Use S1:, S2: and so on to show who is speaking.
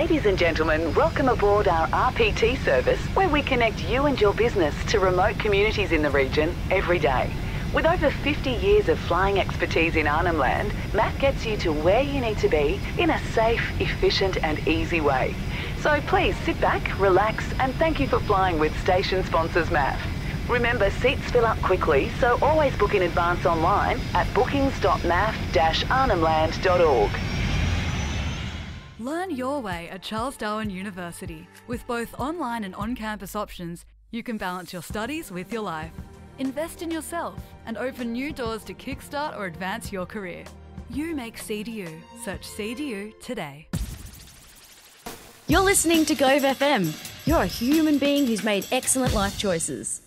S1: Ladies and gentlemen, welcome aboard our RPT service where we connect you and your business to remote communities in the region every day. With over 50 years of flying expertise in Arnhem Land, Matt gets you to where you need to be in a safe, efficient and easy way. So please sit back, relax and thank you for flying with station sponsors MAF. Remember, seats fill up quickly, so always book in advance online at bookings.maf-arnhemland.org.
S2: Learn your way at Charles Darwin University. With both online and on-campus options, you can balance your studies with your life. Invest in yourself and open new doors to kickstart or advance your career. You make CDU. Search CDU today.
S3: You're listening to Gove FM. You're a human being who's made excellent life choices.